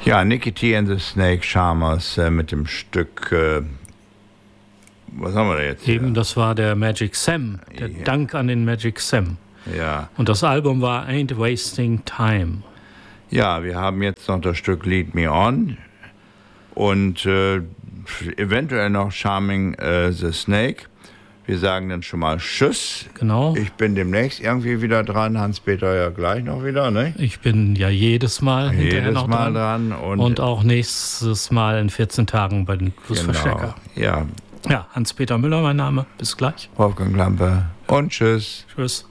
Ja, Nicky T and the Snake Charmers mit dem Stück, was haben wir da jetzt? Eben, das war der Magic Sam, der Dank an den Magic Sam. Ja. Und das Album war Ain't Wasting Time. Ja, wir haben jetzt noch das Stück Lead Me On und eventuell noch Charming the Snake. Wir sagen dann schon mal Tschüss. Genau. Ich bin demnächst irgendwie wieder dran. Hans-Peter ja gleich noch wieder, ne? Ich bin ja jedes Mal hinterher noch dran. Und auch nächstes Mal in 14 Tagen bei den Flussverstärker. Genau. Ja. Ja, Hans-Peter Müller, mein Name. Bis gleich. Wolfgang Lampe. Und tschüss. Tschüss.